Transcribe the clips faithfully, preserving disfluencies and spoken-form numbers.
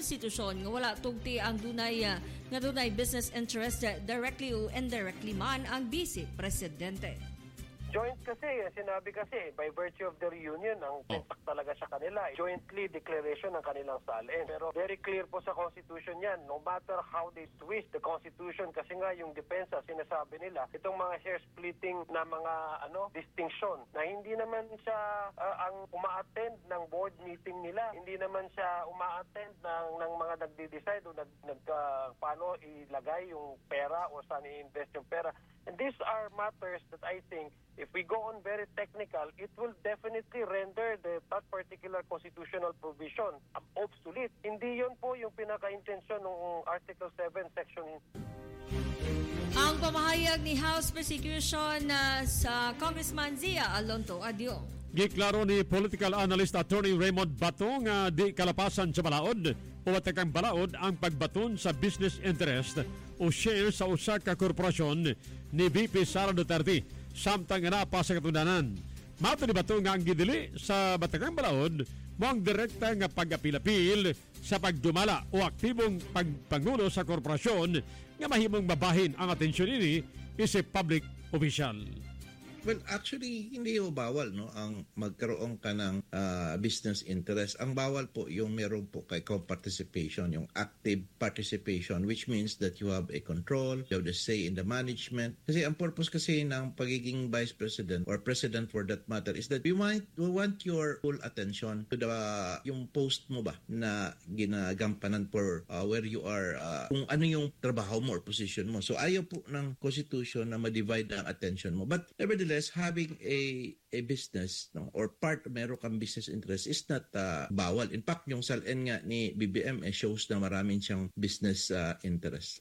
konstitusyon nga wala tugti ang dunay uh, nga dunay business interest uh, directly o indirectly man ang Vice Presidente. Joint kasi, sinabi kasi, by virtue of the reunion, ang contact talaga sa kanila. Jointly declaration ng kanilang salin. Pero very clear po sa Constitution yan, no matter how they twist the Constitution, kasi nga yung depensa, sinasabi nila, itong mga share splitting na mga ano distinction, na hindi naman siya uh, ang uma-attend ng board meeting nila, hindi naman siya uma-attend ng, ng mga nagde-decide o nag, nag, uh, paano ilagay yung pera o saan i-invest yung pera. And these are matters that I think, if we go on very technical, it will definitely render the, that particular constitutional provision obsolete. Hindi yun po yung pinaka-intensyon ng Article seven, Section. Ang pamahayag ni House Prosecution uh, sa Congressman Zia Alonto Adio. Giklaro ni political analyst attorney Raymond Bato nga di kalapasan sa balaod o watakang balaod ang pagbaton sa business interest o share sa usa ka korporasyon ni V P Sara Duterte samtang nga napa sa katunanan. Mato ni Bato nga ang gidili sa batakang balaod mo ang direkta nga pag-apil-apil sa pagdumala o aktibong pagpangulo sa korporasyon nga mahimong babahin ang atensyon ini isip public official. Well, actually, hindi ho bawal no ang magkaroon ka ng uh, business interest. Ang bawal po yung meron po kay co-participation, yung active participation, which means that you have a control, you have the say in the management. Kasi ang purpose kasi ng pagiging vice president or president for that matter is that we want, we want your full attention to the yung post mo ba na ginagampanan for uh, where you are, uh, kung ano yung trabaho mo or position mo. So ayaw po ng constitution na ma-divide ang attention mo. But nevertheless, having a a business no or part meron kang business interest is not uh, bawal. In fact, yung S A L N nga ni B B M eh, shows na maraming siyang business uh, interest.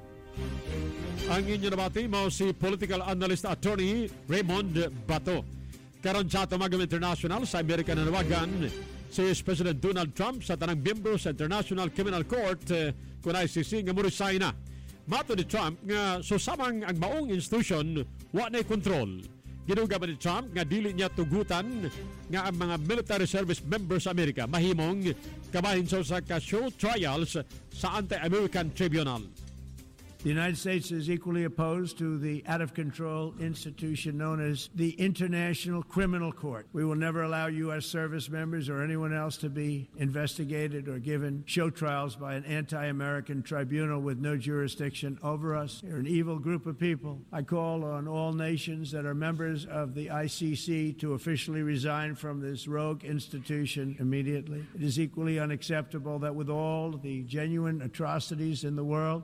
Ang inyo nabati mo si political analyst attorney Raymond Bato. Karon sa Tumagam International sa Amerika nanawagan si President Donald Trump sa tanang miyembro sa International Criminal Court eh, kung I C C nga mo-resign na. Mato ni Trump nga susamang ang maong institusyon wa na'y kontrol. Ginuga ba ni Trump nga dili niya tugutan nga ang mga military service members sa Amerika mahimong kabahin sa usa ka show trials sa Anti-American Tribunal. The United States is equally opposed to the out-of-control institution known as the International Criminal Court. We will never allow U S service members or anyone else to be investigated or given show trials by an anti-American tribunal with no jurisdiction over us. They're an evil group of people. I call on all nations that are members of the I C C to officially resign from this rogue institution immediately. It is equally unacceptable that with all the genuine atrocities in the world,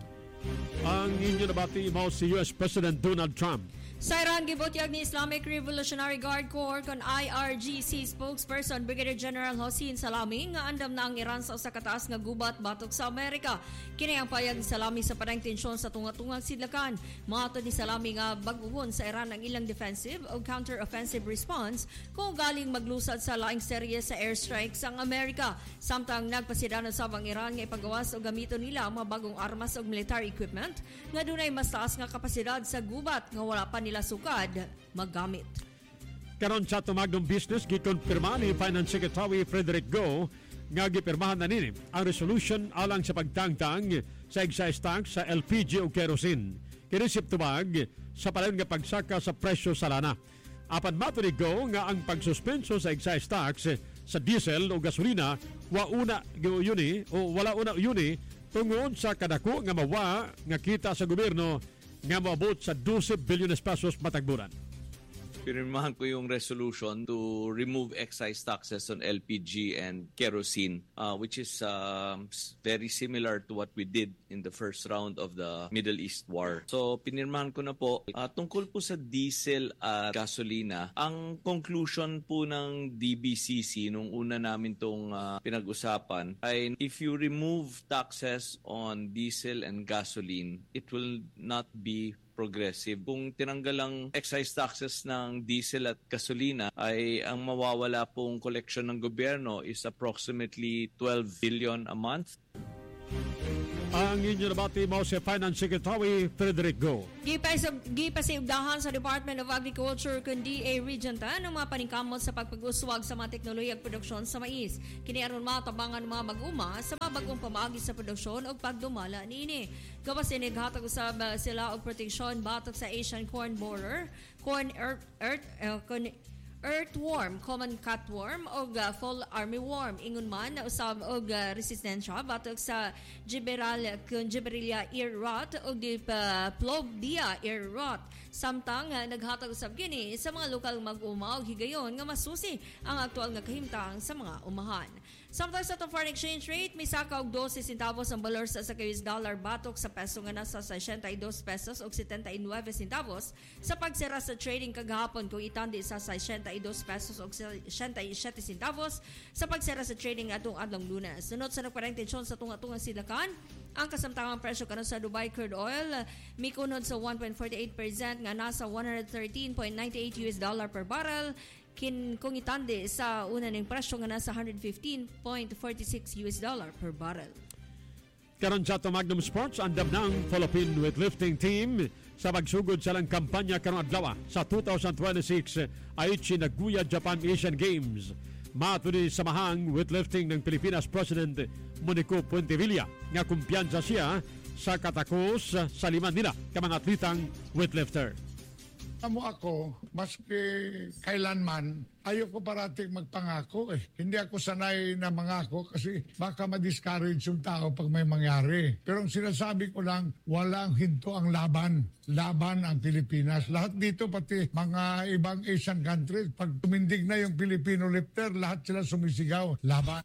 ang inyo nabati mo si U S President Donald Trump. Sa Iran, gibutyag ni Islamic Revolutionary Guard Corps kon I R G C spokesperson Brigadier General Hossein Salami nga andam na ang Iran sa usa ka taas nga gubat batok sa Amerika. Kini ang payag ni Salami sa padang tensyon sa tunga-tungang sidlakan. Mato ni Salami nga bag-uhon sa Iran ang ilang defensive o counter-offensive response kung galing maglusad sa laing serye sa airstrikes ang Amerika. Samtang nagpasidanon sa ang Iran nga ipagawas o gamiton nila ang mga bagong armas o military equipment nga dunay mas taas nga kapasidad sa gubat nga wala pa nila sukad maggamit. Karon sa tumagdong business, gikonfirma ni Finance Secretary Frederick Go nga gipirmahan na nini ang resolution alang sa pagtangtang sa excise tax sa L P G o kerosene. Kinisip tubag sa palayon nga pagsaka sa presyo sa lana. Apan mato ni Go nga ang pagsuspenso sa excise tax sa diesel o gasolina wa una yuni o wala una yuni tungod sa kadako nga mawa nga kita sa gobyerno nga maabot sa twelve billion pesos matagburan. Pinirmahan ko yung resolution to remove excise taxes on L P G and kerosene, uh, which is uh, very similar to what we did in the first round of the Middle East War. So, pinirmahan ko na po. Uh, tungkol po sa diesel at gasolina, ang conclusion po ng D B C C nung una namin itong uh, pinag-usapan ay if you remove taxes on diesel and gasoline, it will not be progressive. Kung tinanggal ang excise taxes ng diesel at gasolina ay ang mawawala pong collection ng gobyerno is approximately twelve billion a month. Ang inyo nabati mo si Finance Secretary Frederick Go. Gipasiugdahan sa Department of Agriculture kundi a region ta ng mga paningkamot sa pagpag-uswag sa mga teknolohiya at produksyon sa mais. Kini aron matabangan mga mag-uma sa mga bagong pamaagi sa produksyon o pagdumala niini. Gawas ini hatag usab sila og proteksyon batok sa Asian corn borer, corn earth, earth uh, corn, earthworm, common cutworm o uh, fall armyworm. Ingon man na usab og uh, resistensya batok sa Gibberella Gibberella ear rot o Diplopdia ear rot. Samtang uh, naghatag usab kini sa mga lokal mag-uma og higayon nga masusi ang aktual nga kahimtang sa mga umahan. Samtang sa foreign exchange rate, may saka og twelve centavos ang balor sa U S dollar batok sa peso nga nasa sixty-two pesos o seventy-nine centavos sa pagsira sa trading kagahapon kung itandi sa sixty-two pesos o sixty-seven centavos sa pagsira sa trading atong adlong Lunes. Sunod sa nagparentensyon sa tunga-tungang silakan, ang kasamtangang presyo kanon sa Dubai crude oil mikunod sa one point four eight percent nga nasa one thirteen point nine eight U S dollar per barrel. Kin kung itande sa una ning presyo nga nasa one fifteen point four six U S dollar per barrel. Karon sa Magnum Sports, andam ng Philippine weightlifting team sa pagsugod sa lang kampanya karong adlaw sa twenty twenty-six Aichi Nagoya Japan Asian Games. Matuni samahang weightlifting ng Pilipinas President Monico Puentevilla nga kumpiyansa siya sa katakos sa lima nila ka mga atletang weightlifter. Amo ako, maski kailanman, ayoko parating magpangako eh. Hindi ako sanay na mangako kasi baka ma-discourage yung tao pag may mangyari. Pero ang sinasabi ko lang, walang hinto ang laban. Laban ang Pilipinas. Lahat dito, pati mga ibang Asian countries, pag tumindig na yung Filipino lifter, lahat sila sumisigaw. Laban.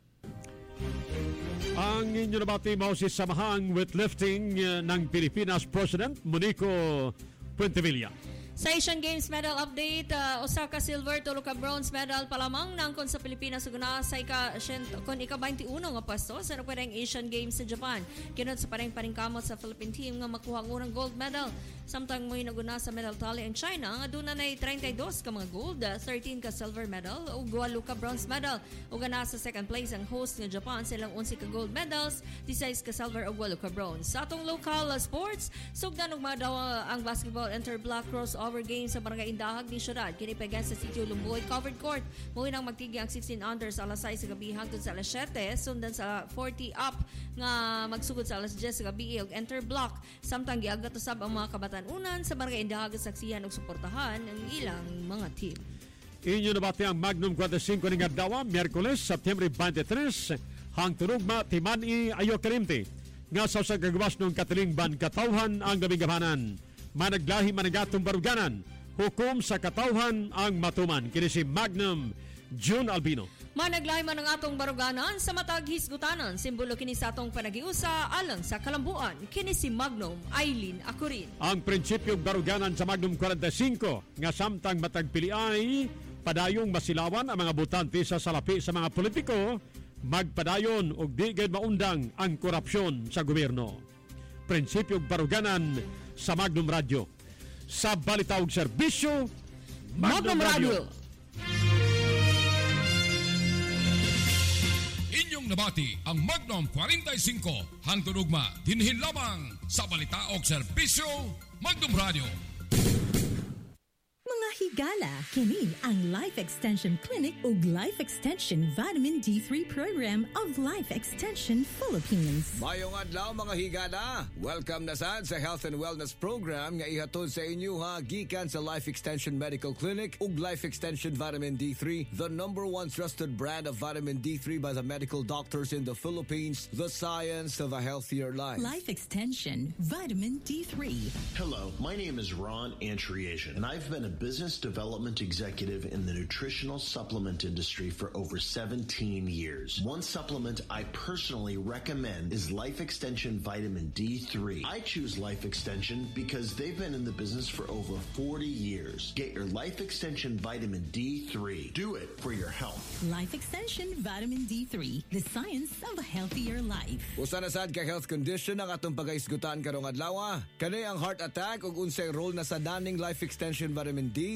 Ang inyo nabati mo si samahang weightlifting ng Pilipinas President Monico Puentevilla. Sa Asian Games medal update, uh, Osaka silver, tulo ka bronze medal palamang nangkon sa Pilipinas ug na sa ika kon ika twenty-one nga pwesto sa nakuwang Asian Games sa Japan. Kinod sa pareng paringkamot sa Philippine team nga makuha ang unang gold medal. Samtang mo'y naguna sa medal tally ang China nga duna nay thirty-two ka mga gold, thirteen ka silver medal ug walo ka bronze medal. Ug na sa second place ang host nga Japan silang eleven ka gold medals, ten ka silver ug walo ka bronze. Sa atong local uh, sports, sugdan og madaw uh, ang basketball interblock crossover game sa Barangay Indahag ni Syudad. Kini pagan sa Sitio Lumboy covered court. Muli nang magtigi ang sixteen under sa alas sais sa gabi hangtod sa alas seven, sundan sa forty up nga magsugod sa alas ten sa gabi ug interblock. Samtang giagdat usab ang mga kabatan-unan sa Barangay Indahag saksihan ug suportahan ang ilang mga team. Inyo nabati ang Magnum twenty-five ning adlaw, Miyerkules, September twenty-three, hangtod ugma Timani Ayo Kalimti. Nga sa sa gagawas ng katilingban katawhan ang gabing-gabanan. Managlahi managatong baruganan, hukom sa katawhan ang matuman. Kini si Magnum June Albino. Managlahi man ang atong baruganan sa matag hisgutanan. Simbolo kini sa atong panagiusa alang sa kalambuan. Kini si Magnum Aileen Akurin. Ang prinsipyong baruganan sa Magnum forty-five nga samtang matagpili ay padayong masilawan ang mga butante sa salapi sa mga politiko, magpadayon og di gayud maundang ang korupsyon sa gobyerno. Prinsipyong baruganan sa Magnum Radio. Sa balita ug serbisyo, Magnum, Magnum Radio. Radio. Inyong nabati ang Magnum forty-five hangtod ugma dinhin lamang sa balita ug serbisyo, Magnum Radio. Mga higala, kini ang Life Extension Clinic ug Life Extension Vitamin D three Program of Life Extension Philippines. Mayong adlaw mga higala. Welcome na sad sa Health and Wellness Program nga ihatod sa inyo ha gikan sa Life Extension Medical Clinic ug Life Extension Vitamin D three, the number one trusted brand of vitamin D three by the medical doctors in the Philippines, the science of a healthier life. Life Extension Vitamin D three. Hello, my name is Ron Antriasian, and I've been a business development executive in the nutritional supplement industry for over seventeen years. One supplement I personally recommend is Life Extension Vitamin D three. I choose Life Extension because they've been in the business for over forty years. Get your Life Extension Vitamin D three. Do it for your health. Life Extension Vitamin D three, the science of a healthier life. Usa na sad ka health condition ang atong pagaisgutan karong adlaw. Kanay ang heart attack ug unsay role na sa daning Life Extension Vitamin D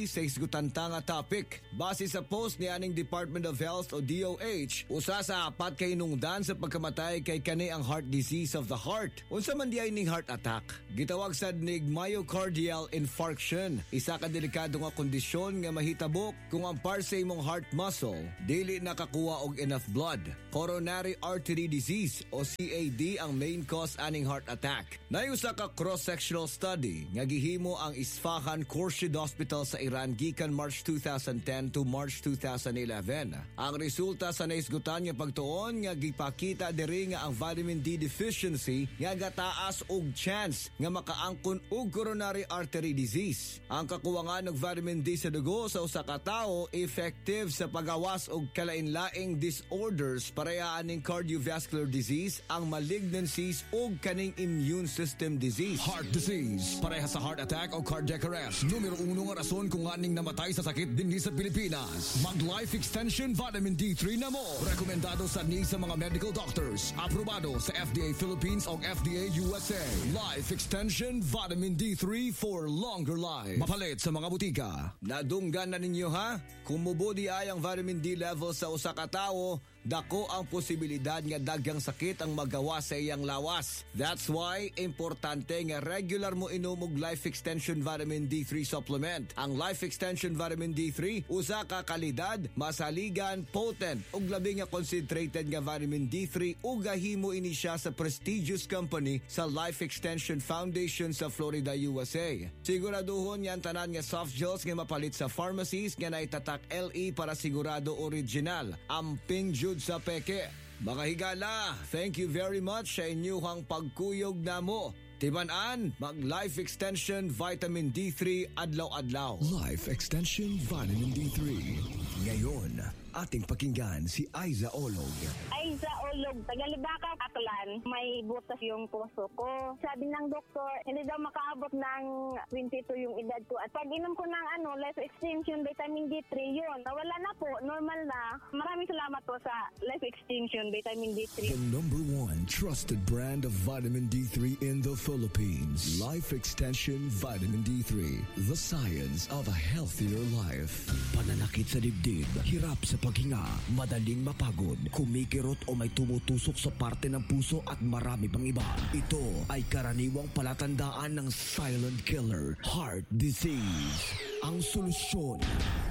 sa isgutan nga topic. Base sa post ni aning Department of Health o D O H, usa sa apat kay hinungdan sa pagkamatay kay kani ang heart disease of the heart. Unsa man di ay ning heart attack? Gitawag sad nig myocardial infarction. Isa ka delikado nga kondisyon nga mahitabok kung ang par sa imong heart muscle dili nakakuha og enough blood. Coronary artery disease o C A D ang main cause aning heart attack. Nayusa ka cross-sectional study nga gihimo ang Isfahan Khurshid Hospital sa Iran gikan March two thousand ten to March two thousand eleven. Ang resulta sa naisgutan nga pagtuon nga gipakita diri nga ang vitamin D deficiency nga gataas og chance nga makaangkon og coronary artery disease. Ang kakuwangan ng vitamin D sa dugo sa usa ka tawo effective sa pagawas og kalain-laing disorders parehaan ning cardiovascular disease, ang malignancies ug kaning immune system disease. Heart disease, pareha sa heart attack o cardiac arrest. Numero uno nga rason kung aning namatay sa sakit dinhi sa Pilipinas. Mag Life Extension Vitamin D three na mo. Rekomendado sa ni sa mga medical doctors. Aprobado sa F D A Philippines o F D A U S A. Life Extension Vitamin D three for longer life. Mapalit sa mga butika. Nadunggan na ninyo ha? Kung mubodi ay ang vitamin D level sa usa ka tawo, dako ang posibilidad nga daghang sakit ang magawa sa iyang lawas. That's why importante nga regular mo inom og Life Extension Vitamin D three supplement. Ang Life Extension Vitamin D three usa ka kalidad, masaligan, potent ug labi nga concentrated nga vitamin D three ug gahimo ini siya sa prestigious company sa Life Extension Foundation sa Florida, U S A. Siguraduhon yan tanan nga soft gels nga mapalit sa pharmacies nga naitatak L E para sigurado original. Amping jud sa peke. Mga higala, thank you very much sa inyong pagkuyog namo. Tibanan, mag Life Extension Vitamin D three adlaw-adlaw. Life Extension Vitamin D three. Ngayon, ating pakinggan si Aiza Olog. Aiza Olog, Tagalibaka, Aklan. May butas yung puso ko. Sabi ng doktor, hindi daw makaabot ng twenty-two yung edad ko. At pag inom ko ng ano, Life Extension Vitamin D three, yun. Nawala na po, normal na. Maraming salamat po sa Life Extension Vitamin D three. The number one trusted brand of vitamin D three in the Philippines. Life Extension Vitamin D three. The science of a healthier life. Pananakit sa dibdib, hirap sa paghinga, madaling mapagod, kumikirot o may tumutusok sa parte ng puso at marami pang iba. Ito ay karaniwang palatandaan ng silent killer, heart disease. Ang solusyon,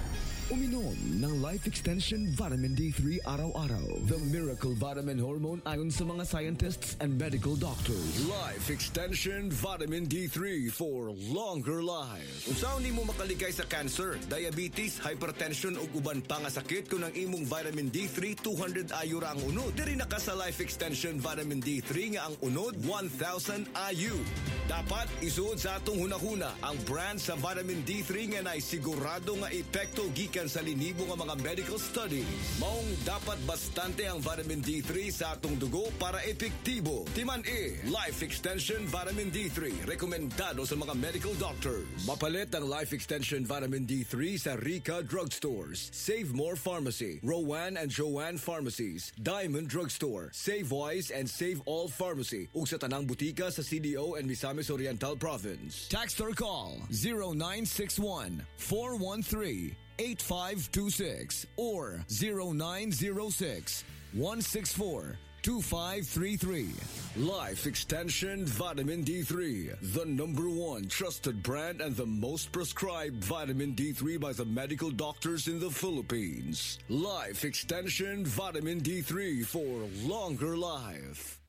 uminom ng Life Extension Vitamin D three araw-araw. The miracle vitamin hormone ayon sa mga scientists and medical doctors. Life Extension Vitamin D three for longer life. Unsa hindi mo makaligay sa cancer, diabetes, hypertension ug uban pa nga sakit kung ang imong vitamin D three two hundred I U ra ang unod. Diri na ka sa Life Extension Vitamin D three nga ang unod one thousand I U. Dapat isuod sa atong hunahuna ang brand sa vitamin D three nga nay sigurado nga epekto gikan sa linibo nga mga medical studies. Maong dapat bastante ang vitamin D three sa atong dugo para epektibo. Timan E, Life Extension Vitamin D three. Rekomendado sa mga medical doctors. Mapalit ang Life Extension Vitamin D three sa Rica Drugstores, Save More Pharmacy, Rowan and Joanne Pharmacies, Diamond Drugstore, Save Wise and Save All Pharmacy, ug sa tanang butika sa C D O and Misamis Oriental Province. Text or call zero nine six one, four one three, eight five two six or zero nine zero six, one six four, two five three three. Life Extension Vitamin D three, the number one trusted brand and the most prescribed vitamin D three by the medical doctors in the Philippines. Life Extension Vitamin D three for longer life.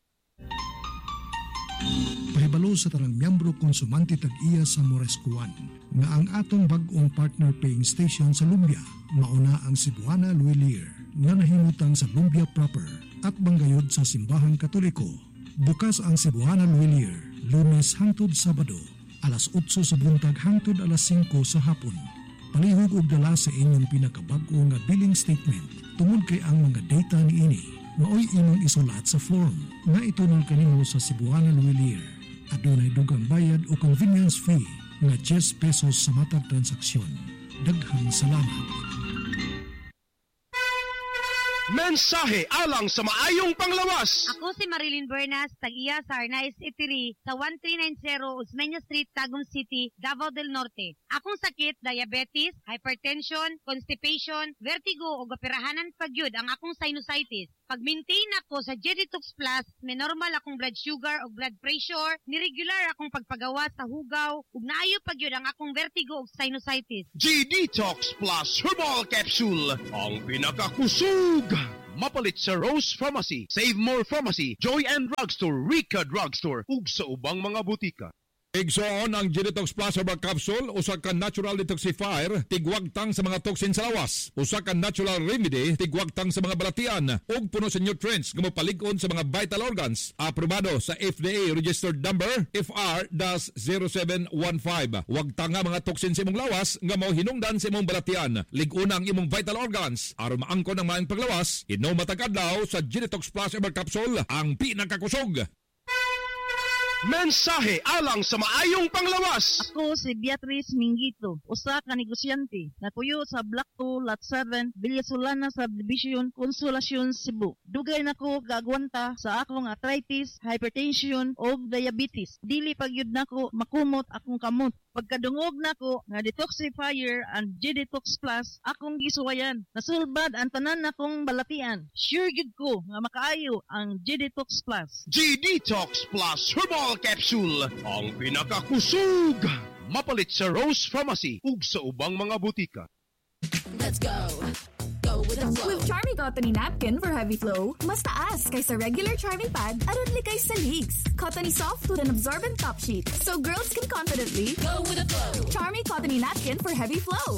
Pahibalo sa tarang miyembro konsumante tag-iya sa Morescuan nga ang atong bag-ong partner paying station sa Lumbia mauna ang Cebuana Luilier nga nahimutang sa Lumbia proper at banggayod sa Simbahang Katoliko. Bukas ang Cebuana Luilier Lunes hangtod Sabado alas otso sa buntag hangtod alas singko sa hapon. Palihog og dala sa inyong pinakabag-o nga billing statement tungod kay ang mga data niini maoy imong isulat sa form nga itunol kanimo sa Cebuana Luilier. Adunay dugang bayad o convenience fee nga ten pesos sa matag transaksyon. Daghang salamat. Mensahe alang sa maayong panglawas. Ako si Marilyn Bernas, tag-iya sa Arnaiz Eatery sa one three nine zero Osmeña Street, Tagum City, Davao del Norte. Akong sakit, diabetes, hypertension, constipation, vertigo o operahanan pagyud ang akong sinusitis. Pag-maintain ako sa G-Detox Plus, may normal akong blood sugar o blood pressure, niregular akong pagpagawa sa hugaw, ug naayo pagyud ang akong vertigo o sinusitis. G-Detox Plus Herbal Capsule, ang pinakakusog. Mapalit sa Rose Pharmacy, Save More Pharmacy, Joy and Drugstore, Rica Drugstore, ug sa ubang mga butika. Igsoon ang G-Detox Plus Herbal Capsule, usa ka natural detoxifier, tigwagtang sa mga toxin sa lawas. Usa ka natural remedy, tigwagtang sa mga balatian, ug puno sa nutrients nga mopalig-on sa mga vital organs. Aprobado sa F D A registered number F R zero seven one five. Wagtang nga mga toxin sa imong lawas nga mao hinungdan sa imong balatian. Lig-una ang imong vital organs aron maangkon ang maayong paglawas. Inom matag adlaw sa G-Detox Plus Herbal Capsule, ang pinakakusog. Mensahe alang sa maayong panglawas. Ako si Beatrice Mingito, usa ka negosyante, napuyo sa Block two, Lot seven, Villasolana Subdivision, Consolacion, Cebu. Dugay nako gagwanta sa akong arthritis, hypertension o diabetes. Dili pagyud nako makumot akong kamot. Pagkadungog nako nga detoxifier and G-Detox Plus, akong gisuwayan. Nasulbad ang tanan nakong balatian. Sure gid ko nga makaayo ang G-Detox Plus. G-Detox Plus Herbal Capsule, ang pinakakusog. Mapalit sa Rose Pharmacy ug sa ubang mga butika. Let's go. Go with the flow. With Charmy Cottony Napkin for heavy flow, mas taas kaysa regular Charmy Pad aron likay sa leaks. Cottony soft with an absorbent top sheet, so girls can confidently go with the flow. Charmy Cottony Napkin for heavy flow.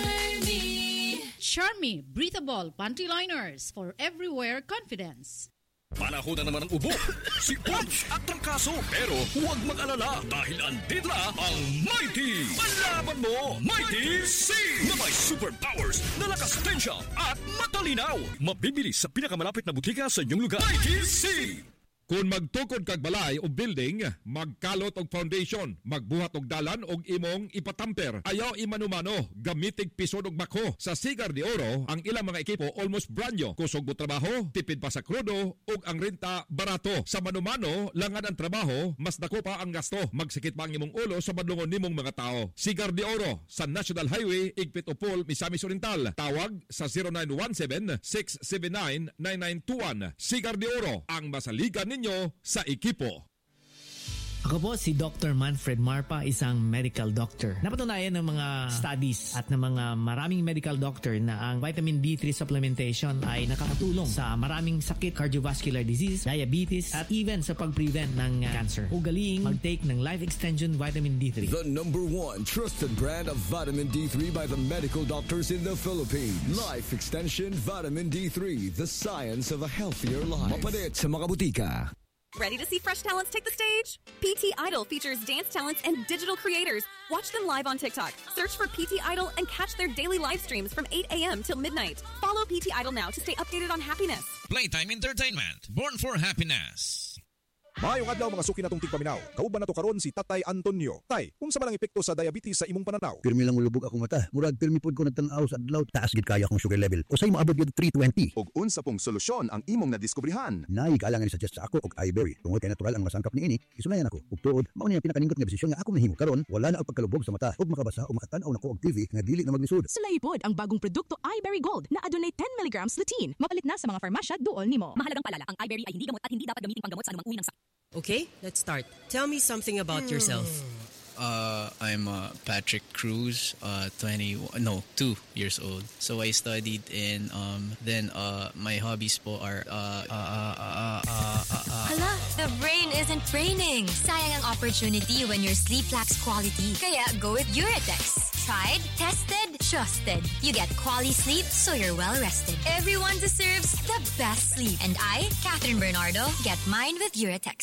Charmy. Charmy Breathable Panty Liners for everywhere confidence. Panahon na naman ang ubo, si Punch at Trangkaso. Pero huwag mag-alala dahil andito na ang Mighty. Panlaban mo, Mighty C! Na may superpowers na lakas tensya at matalinaw. Mabibili sa pinakamalapit na butika sa inyong lugar. Mighty C! Kung magtukod kag balay o building, magkalot og foundation, magbuhat og dalan og imong ipatamper. Ayaw imanumano, gamitig pisod og bako. Sa Cigar de Oro, ang ilang mga ekipo almost brand new. Kusog mo trabaho, tipid pa sa krudo, ug ang renta barato. Sa manumano, langad ang trabaho, mas dako pa ang gasto. Magsikit pa ang imong ulo sa madlungon nimong mga tao. Cigar de Oro, sa National Highway, Igpit Upol, Misamis Oriental. Tawag sa zero nine one seven, six seven nine, nine nine two one. Cigar de Oro, ang masaligan ninyo sa ekipo. Ako po si Doctor Manfred Marpa, isang medical doctor. Napatunayan ng mga studies at ng mga maraming medical doctor na ang vitamin D three supplementation ay nakakatulong sa maraming sakit, cardiovascular disease, diabetes, at even sa pag-prevent ng uh, cancer. Ugaliing mag-take ng Life Extension Vitamin D three. The number one trusted brand of vitamin D three by the medical doctors in the Philippines. Life Extension Vitamin D three, the science of a healthier life. Mapalit sa mga butika. Ready to see fresh talents take the stage? P T Idol features dance talents and digital creators. Watch them live on TikTok. Search for P T Idol and catch their daily live streams from eight a.m. till midnight. Follow P T Idol now to stay updated on happiness. Playtime Entertainment, born for happiness. Maayong adlaw mga suki natong tigpaminaw. Kauban nato karon si Tatay Antonio. Tay, unsa man ang epekto sa diabetes sa imong pananaw? Pirmi lang ulubog akong mata. Murag pirmi pud ko nagtan-aw sa adlaw. Taas gid kaya akong sugar level. Usay maabot gid three twenty. Og unsa pong solusyon ang imong nadiskubrihan? Nay kalangan suggest sa ako og iBerry. Tungod kay natural ang masangkap niini, isulayan ako. Ug tuod, mao ni ang pinakaningkot nga desisyon nga ako nahimo karon. Wala na og pagkalubog sa mata ug makabasa o makatan-aw nako og T V nga dili na maglisod. Sulay pod ang bagong produkto iBerry Gold na adunay ten milligrams lutein. Mapalit na sa mga farmasya duol nimo. Mahalagang paalala, ang iBerry ay hindi gamot at hindi dapat gamitin panggamot sa anumang uri ng sakit. Okay, let's start. Tell me something about yourself. Uh, I'm uh, Patrick Cruz, uh, twenty, no, two years old. So I studied in, um, then uh, my hobbies po are, uh, uh, uh, uh, uh, uh, uh, Hala, the brain isn't braining. Sayang ang opportunity when your sleep lacks quality. Kaya go with Uratex. Tried, tested, trusted. You get quality sleep so you're well rested. Everyone deserves the best sleep. And I, Catherine Bernardo, get mine with Uratex.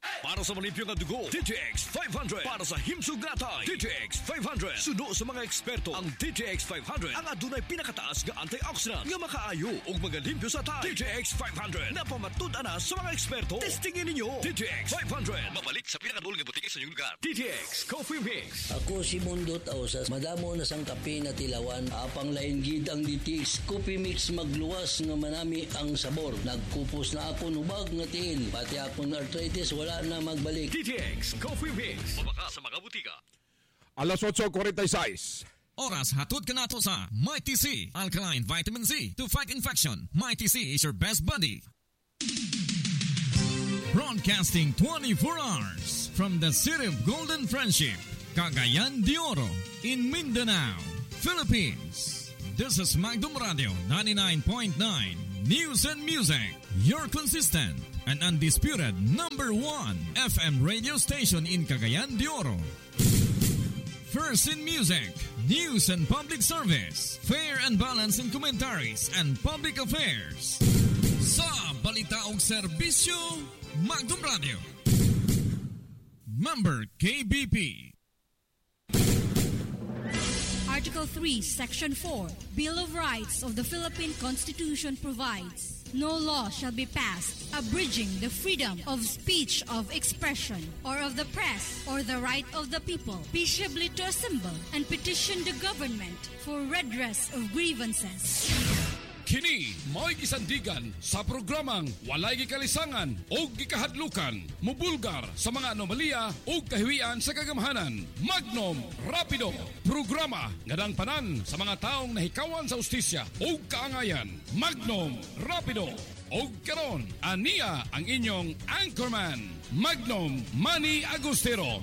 Para sa malimpyo nga dugo, D T X five hundred. Para sa himsog natay, D T X five hundred. Suno sa mga eksperto, ang D T X five hundred ang adunay pinakataas nga antioxidant nga makaayo ug magalimpyo sa tay. D T X five hundred na pamatud-an na sa mga eksperto. Testingin ninyo. D T X five hundred. Mabalik sa pinakadulong nga butiki sa inyong lugar. D T X Coffee Mix. Ako si Mundo Tausas. Madamo na sang kape na tilawan. Apang lain gid ang D T X Coffee Mix magluwas nga manami ang sabor. Nagkupos na ako nubag nga tiil. Pati akong arthritis wala na magbalik. D T X Coffee Mix. Mabaka sa mga butika. Alas eight forty-six. Oras hatod ka na to sa Mighty C, Alkaline Vitamin C to fight infection. Mighty C is your best buddy. Broadcasting twenty-four hours from the city of Golden Friendship, Cagayan de Oro, in Mindanao, Philippines. This is Magdum Radio ninety-nine point nine News and Music, your consistent and undisputed number one F M radio station in Cagayan de Oro. First in music, news and public service, fair and balanced in commentaries and public affairs. Sa balita og serbisyo, Magdum Radio. Member K B P. Article three, Section four, Bill of Rights of the Philippine Constitution provides, no law shall be passed abridging the freedom of speech, of expression, or of the press, or the right of the people peaceably to assemble and petition the government for redress of grievances. Kini mo'y gisandigan sa programang walay gikalisangan o gikahadlukan, mubulgar sa mga anomalya o kahiwian sa kagamhanan. Magnum Rapido, programa nga panan sa mga taong nahikawan sa ustisya o kaangayan. Magnum Rapido. O karon, aniya ang inyong anchorman, Magnum Manny Agustero.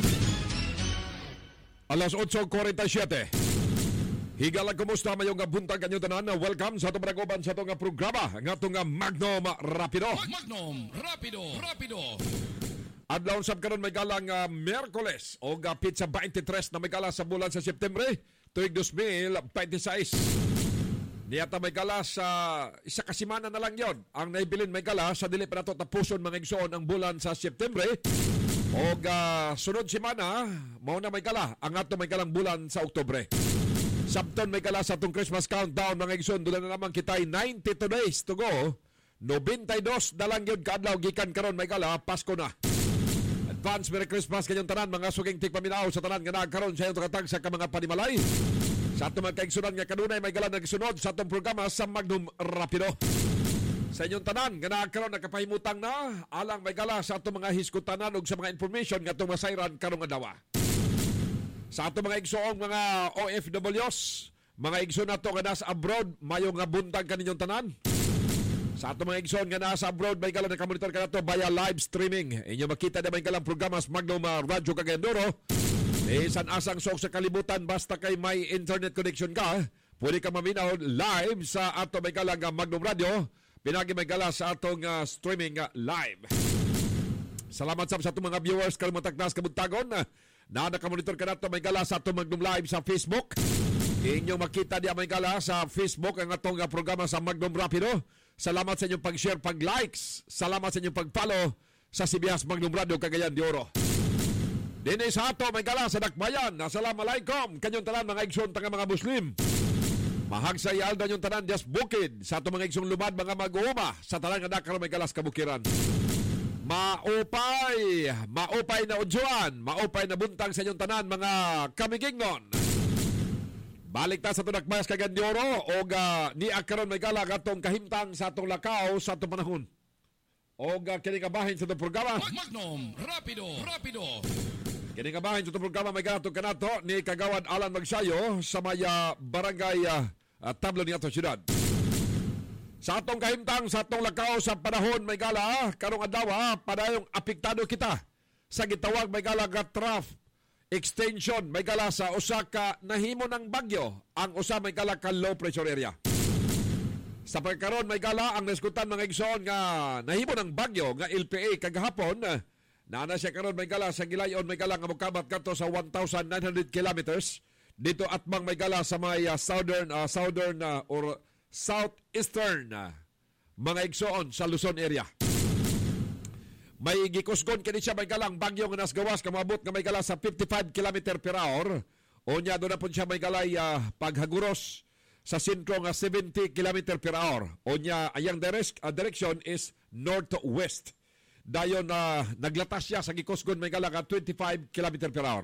Alas eight forty-seven. Higala, kumusta mayong buntag kanyo tanan? Welcome sa itong panagoban sa itong programa ng itong Magnum Rapido. Magnum Rapido, Rapido. Adlaw sab karon may galang uh, Miyerkules o gapit sa twenty-three na may gala sa bulan sa Septembre tuig twenty twenty-six. Niyata may gala sa isa ka semana na lang yon. Ang naibilin may gala sa dili pa nato tapuson mga igsoon ang bulan sa Septembre. O uh, sunod semana mao na may gala ang ato may galang bulan sa Oktubre. Sabton may gala sa itong Christmas countdown mga igsoon. Doon na naman kita'y ninety-two days to go. ninety-two na lang yun kaadlaw gikan karon may gala Pasko na. Advance Merry Christmas kanyang tanan mga suging tigpaminaw sa tanan nga nagkaroon sa iyong tukatag sa mga panimalay. Sa itong mga kaigsunan nga kanunay may gala nagsunod sa itong programa sa Magnum Rapido. Sa inyong tanan nga nagkaroon nakapahimutang na alang may gala sa itong mga hiskutanan o sa mga information nga itong masayran karong adawa. Sa ato mga igsoong mga O F Ws, mga igsoon na ito nga nasa abroad, mayong nga buntag kaninyong tanan. Sa ato mga igsoon nga nasa abroad, may galang nakamonitor ka na ito via live streaming. Inyo makita na may galang programa sa Magnum Radio Cagayan de Oro. Isan asang sok sa kalibutan, basta kay may internet connection ka, pwede ka maminaw live sa ato may galang Magnum Radio. Pinagi may gala sa atong uh, streaming uh, live. Salamat sa sa atong mga viewers karon matagnas kabuntagon. Na nakamonitor ka nato may gala sa atong Magnum Live sa Facebook. Inyong makita diya may gala sa Facebook ang atong programa sa Magnum Rapido. Salamat sa inyong pag-share, pag-likes. Salamat sa inyong pag-follow sa C B S Magnum Radio Cagayan de Oro. Dini sa ato may gala sa Dakbayan. Assalamualaikum kanyong tanan mga igsoon tanga mga Muslim. Mahag sa iyalda yung tanan Dias Bukid. Sa ato mga igsoon lumad mga mag-uuma sa tanan nga nakaro may galas kabukiran. Maupay, maupay na udjuan, maupay na buntang sa inyong tanan mga kamigingnon. Balik ta sa tunakbayas Cagayan de Oro o uh, ni akaron may gala atong kahimtang sa atong lakaw sa atong panahon. O uh, kinikabahin sa itong programa. Magnum, Rapido, Rapido. Kinikabahin sa itong programa may gala itong kanato ni Kagawad Alan Magsayo sa maya barangay uh, uh, Tablo ni atong syudad. Sa atong kahimtang, sa atong lakaw sa panahon may gala, karong adlaw padayong apektado kita sa gitawag may gala nga trough extension may gala sa usa ka nahimo ng bagyo ang usa may gala ka low pressure area. Sa pagkaron may gala ang naskutan mga igsoon nga nahimo ng bagyo nga L P A kagahapon na na siya karon may gala sa gilayon may gala nga mokabat kadto sa one thousand nine hundred kilometers dito atbang may gala sa may uh, southern uh, southern uh, or southeastern uh, mga igsoon sa Luzon area. May gikusgon kini siya may galang bagyo nga nasgawas ka maabot nga may gala sa fifty-five kilometer per hour. Unya do na pud siya may galay uh, paghaguros sa sentro nga seventy kilometer per hour. Unya ayang direct, uh, direction is northwest. Dayon na uh, naglatas siya sa gikusgon may gala nga twenty-five kilometer per hour.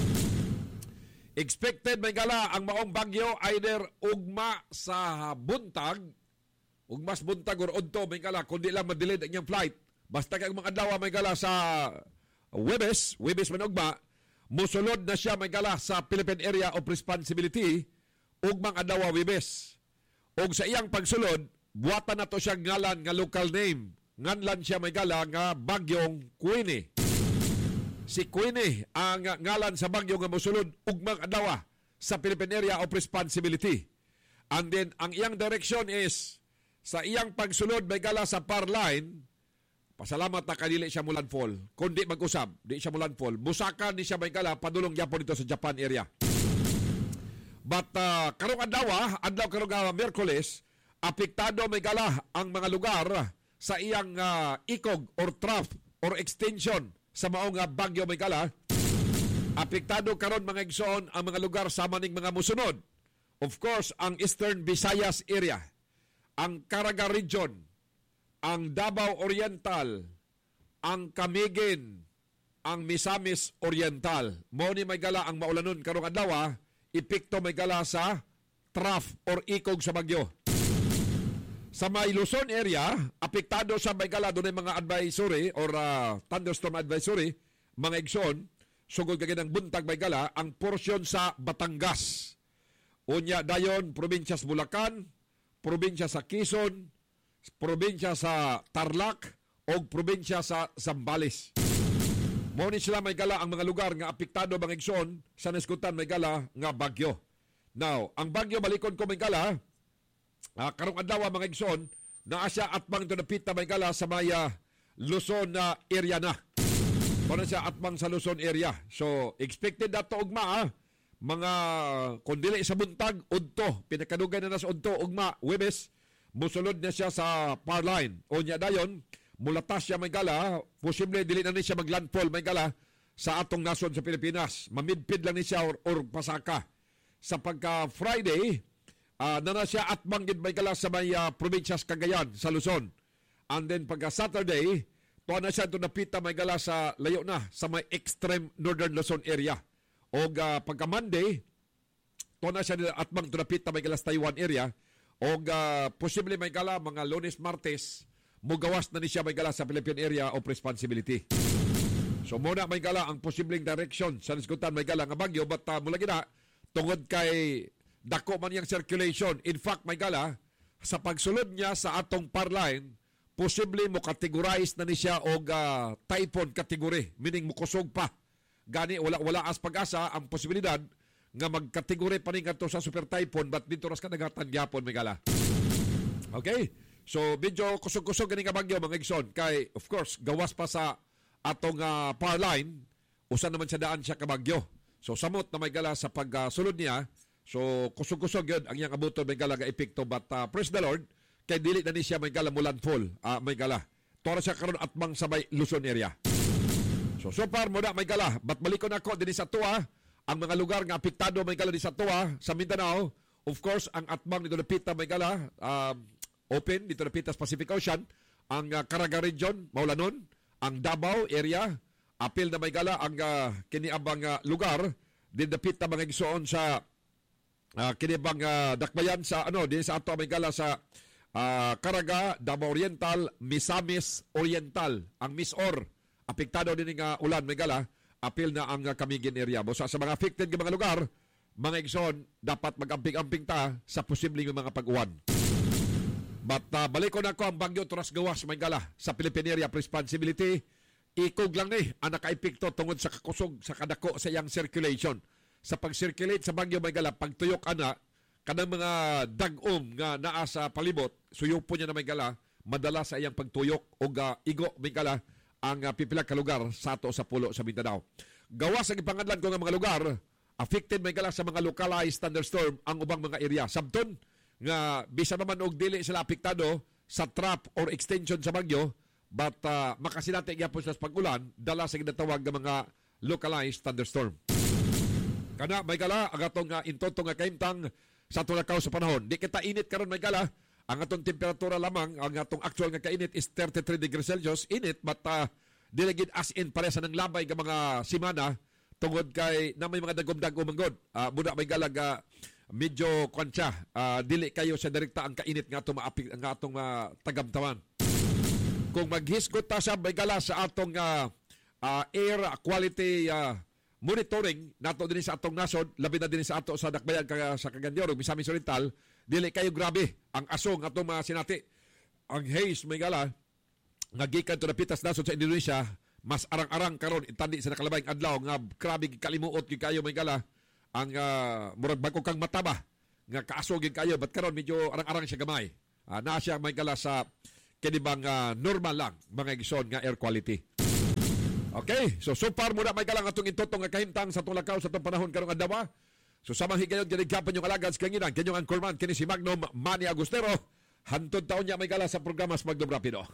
Expected may gala ang maong bagyo either ugma sa buntag, ugmas buntag or udto may gala kundi lang ma-delayed ang iyang flight. Basta kay mga adlaw may gala sa Webes, Webes man ugma, musulod na siya may gala sa Philippine Area of Responsibility ugmang adlaw Webes. Og sa iyang pagsulod, buwatan na to siya ngalan nga local name. Nganlan siya may gala nga bagyong Queenie. Si Queenie ang ngalan sa bagyo nga mosulod ugmang adlaw sa Philippine Area of Responsibility. And then ang iyang direction is sa iyang pagsulod may gala sa Parline. Pasalamat na kanili siya mulanfall. Kundi mag-usab, di siya mulanfall. Busakan ni siya may gala padulong Japon dito sa Japan area. But uh, karong adlaw, adlaw karong uh, Miyerkules, apektado may gala ang mga lugar sa iyang uh, ikog or trough or extension sa maong uh, bagyo may gala. Apektado karon mga igsoon ang mga lugar sa maning mga musunod. Of course, ang Eastern Visayas area, ang Caraga region, ang Davao Oriental, ang Camiguin, ang Misamis Oriental. Mao ni may gala ang maulanon karong adlaw, epekto may gala sa trough or ikog sa bagyo. Sa may Luzon area, apektado sa may gala doon mga advisory or uh, thunderstorm advisory, mga igsoon, sugod kagid ng buntag may gala ang porsyon sa Batangas. Unya dayon probinsya sa Bulacan, probinsya sa Quezon, probinsya sa Tarlac o probinsya sa Zambales. Mao ni sila may gala ang mga lugar nga apektado bang igsoon sa naskutan may gala nga bagyo. Now, ang bagyo balikon ko may gala, uh, karong adlaw mga igsoon, naa siya atbang to napita may gala sa may uh, Luzon na uh, area na. Mao siya atbang sa Luzon area. So, expected na to ugma ah. Mga kundili sa buntag, udto, pinakadugay na na sa udto, ugma, Webes, musulod na siya sa Parline. O niya dayon, mulatas siya may gala, posible dili na ni siya maglandfall may gala sa atong nasod sa Pilipinas. Mamidpid lang ni siya or, or pasaka. Sa pagka Friday, uh, na na siya atbanggid may gala sa may uh, probinsyas Cagayan sa Luzon. And then pagka Saturday, to na siya ito napita may gala sa layo na, sa may extreme northern Luzon area. O uh, pagka Monday, to na siya atbang ito napita may gala sa Taiwan area. O uh, posible may gala mga Lunes, Martes, mugawas na ni siya may gala sa Philippine Area of Responsibility. So muna may gala ang posibleng direction sa naskutan may gala nga bagyo, but uh, mula gina, tungod kay dako man yung circulation. In fact, may gala, sa pagsulod niya sa atong Parline, posible mo categorize na ni siya og uh, typhoon category, meaning mukusog pa. Gani, wala, wala as pag-asa ang posibilidad nga magkategori pa rin kanto sa super typhoon, but dito ras ka nagatan gyapon may gala. Okay? So, medyo kusog-kusog ganing ka bagyo mga igsoon. Kay, of course, gawas pa sa atong uh, Parline, usan naman siya daan siya ka bagyo. So, samot na may gala sa pagsulod uh, niya. So, kusog-kusog yun ang iyang abuton may gala nga epekto. But uh, praise the Lord, kay dili na ni siya may gala mulanfall, uh, may gala. Tora siya karon atbang sa may Luzon area. So, so far mo na may gala. But balikon ako din sa tuwa, ang mga lugar nga apektado may gala di sa tuwa, sa Mindanao, of course, ang atbang dito napita may gala, um, open dito napita sa Pacific Ocean, ang uh, Caraga region, maulanon, ang Davao area, apil na may gala ang uh, kiniabang uh, lugar, din napita mga igsoon sa uh, kinibang uh, dakbayan sa ano, din sa ato may gala sa uh, Caraga, Davao Oriental, Misamis Oriental, ang Misor, apektado din ng uh, ulan may gala, apil na ang uh, Camiguin area. So, sa mga affected ng mga lugar, mga igsoon, dapat mag-amping-amping ta sa posibleng mga pag-uwan. But uh, balikon ako ang bagyo turas gawas may gala sa Philippine Area of Responsibility. Ikog lang ni ang naka-epekto tungod sa kakusog sa kadako sa iyang circulation. Sa pag-circulate sa bagyo may gala, pagtuyok ana, kanang mga dag-om nga naa sa palibot, suyupo niya na may gala, madala sa iyang pagtuyok o uh, igo may gala ang uh, pipila ka lugar sa ato sa pulo sa Mindanao. Gawas ang ipangadlan ko nga mga lugar, affected may gala sa mga localized thunderstorm ang ubang mga area. Sabton, nga bisa naman og dili sila apektado sa trap or extension sa bagyo, but uh, makasinati gyapon sa pag-ulan dala sa ginatawag nga mga localized thunderstorm. Kana may gala ang atong uh, intotong nga kahimtang sa tulakaw sa panahon. Di kita init karon may gala. Ang atong temperatura lamang, ang atong actual nga kainit is thirty-three degrees Celsius. Init, but uh, diligid as in pares ng labay nga mga simana tungod kay na may mga dagom-dagom manggod. Uh, muna may galag uh, medyo kwansya. Uh, dili kayo sa direkta ang kainit nga atong maapig nga atong uh, tagamtawan. Kung maghisgot ta sa may gala sa atong uh, uh, air quality uh, monitoring nato din sa atong nasod, labi na din sa ato sa dakbayan ka, sa Caguindioro, Misamis Oriental, dili kayo grabe ang asong atong mga sinati. Ang haze may gala nga gikan to napitas nasod sa Indonesia, mas arang-arang karon intandi sa nakalabayng adlaw nga grabe kalimuot gyud kayo may gala ang uh, murag bago kang mataba nga kaasog gyud kayo, but karon medyo arang-arang siya gamay. Uh, naa siya may gala sa kinibang uh, normal lang mga igsoon nga air quality. Okay, so so far muna may galang atong intotong nga kahimtang sa tulakaw sa itong panahon karong adlaw. So samang higayon ginigyapan yung alagad sa kanginan, kanyang anchorman, kini si Magnum Manny Agustero. Hantod taon niya may gala sa programa sa Magnum Rapido.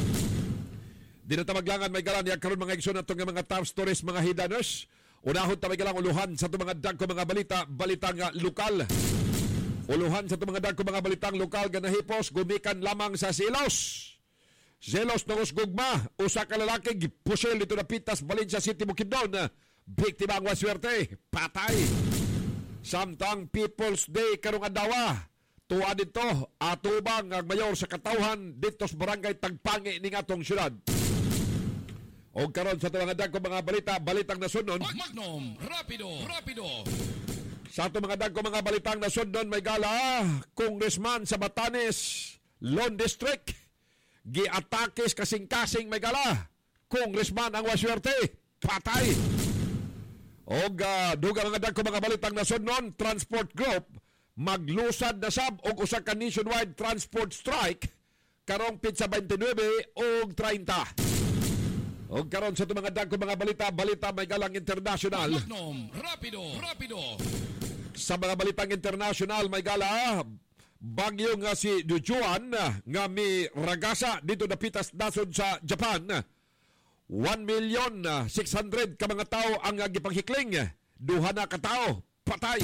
Di na tamaglangan may gala niya karon mga igsoon atong mga top stories, mga hiddeners. Unahon ta may galang uluhan sa itong mga dagko mga balita, balitang uh, lokal. Uluhan sa itong mga dagko mga balitang lokal ganahipos, gumikan lamang sa silos. Zelos ng usgugma, usa ka lalaki gipusil dito na Pitas, Valencia City, Bukidnon. Biktima ang waswerte, patay. Samtang People's Day karong adlaw, tuwa dito atubang ang mayor sa katawhan dito sa barangay Tagpangi ning atong syudad. O karon sa mga dagko mga balita, balitang nasunod. Magnum Rapido, Rapido. Sa ato mga dagko mga balitang nasunod may gala, Congressman sa Batanes, Lone District. Giatakis kasing-kasing may gala. Congressman ang waswerte, patay. O uh, dugang nga dagko mga balitang nasunod, Transport Group maglusad na sab og usa ka nationwide transport strike karong pitsa twenty-nine og thirty. O karon sa mga dagko mga balita, balita may galang international. Magnum Rapido, Rapido. Sa mga balitang international may gala, bagyo nga si Dujuan nga mi ragasa dito na Pitas nasod sa Japan. one million six hundred ka mga tao ang gipanghikling. Duha na ka tao patay.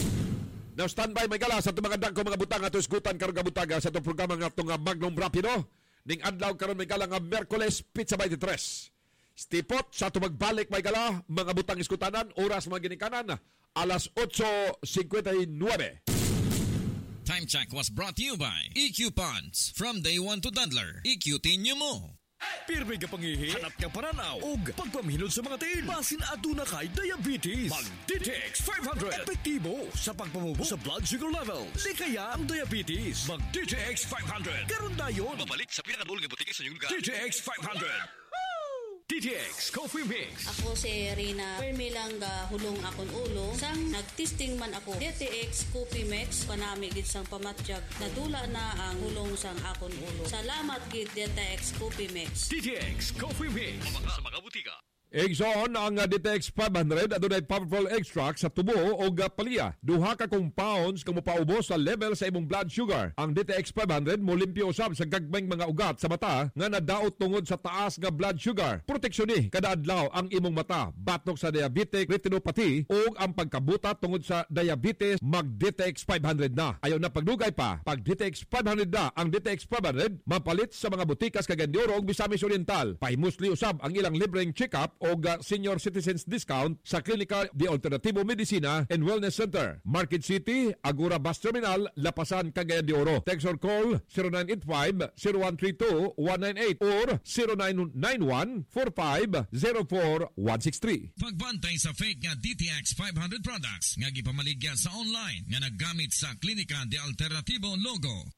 Now standby may gala sa itong mga dagko mga butang ato isgutan karong gabutaga sa itong programa nga itong Magnum Rapido. Ning adlaw karon may gala nga Miyerkules pitsa twenty-three. Stipot sa itong magbalik may gala mga butang iskutanan, oras mga ginikanan alas eight fifty-nine. Time check was brought to you by E Q Ponds. From day one to Dandler, E Q tinyo mo. Pirmi ka pangihi, hanap ka paranaw, ug pagpamhinod sa mga tiil. Basin aduna kay diabetes. Mag-D T X five hundred. Epektibo sa pagpamubo sa blood sugar levels. Di kaya ang diabetes. Mag-D T X five hundred. Karon dayon. Mabalik sa pinakadulong ng butika sa inyong lugar. D T X five hundred. D T X Coffee Mix. Ako si Rina Permi lang ga hulong akon ulo sang nagtesting man ako D T X Coffee Mix panami gid sang pamatyag nadula na ang hulong sang akon ulo. Salamat gid D T X Coffee Mix. D T X Coffee Mix sa mga butika. Igsoon ang D T X five hundred adunay powerful extract sa tubo o palya. Duha ka compounds kang mopaubos sa level sa imong blood sugar. Ang D T X five hundred mo limpyo usab sa gagmayng mga ugat sa mata nga nadaot tungod sa taas nga blood sugar. Proteksyon ni kada adlaw ang imong mata batok sa diabetic retinopathy o ang pagkabuta tungod sa diabetes. Mag D T X five hundred na. Ayaw na pagdugay pa. Pag D T X five hundred na ang D T X five hundred mapalit sa mga butikas Caguindioro ug Misamis Oriental. Pahimusli usab ang ilang libreng check-up o senior citizens discount sa Klinika de Alternativo Medicina and Wellness Center, Market City, Agora Bus Terminal, Lapasan, Cagayan de Oro. Text or call zero nine eight five, zero one three two, one nine eight or zero nine nine one, four five zero four, one six three. Pagbantay sa fake nga D T X five hundred products nga gipamaligya sa online nga naggamit sa Klinika de Alternativo logo